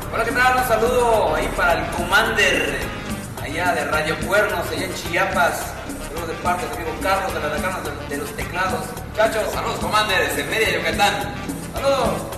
Hola, ¿qué tal? Un saludo ahí para el Commander, allá de Radio Cuernos, allá en Chiapas. Saludos de parte de mi amigo Carlos, de la Decana de los Teclados. Muchachos, Saludos, Commander, desde Mérida, Yucatán. saludos.